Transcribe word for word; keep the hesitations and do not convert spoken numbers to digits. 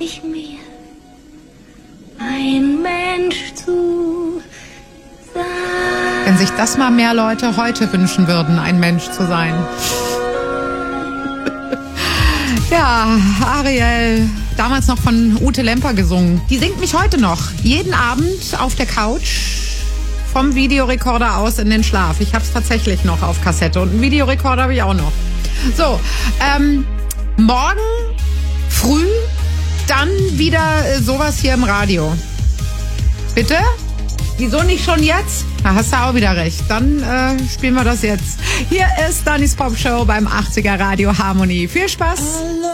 ich mir ein Mensch zu sein. Wenn sich das mal mehr Leute heute wünschen würden, ein Mensch zu sein. Ja, Ariel, damals noch von Ute Lemper gesungen. Die singt mich heute noch. Jeden Abend auf der Couch vom Videorekorder aus in den Schlaf. Ich hab's tatsächlich noch auf Kassette und einen Videorekorder habe ich auch noch. So, ähm, morgen früh dann wieder äh, sowas hier im Radio. Bitte? Wieso nicht schon jetzt? Da hast du auch wieder recht. Dann äh, spielen wir das jetzt. Hier ist Dannys Pop Show beim achtziger Radio Harmonie. Viel Spaß!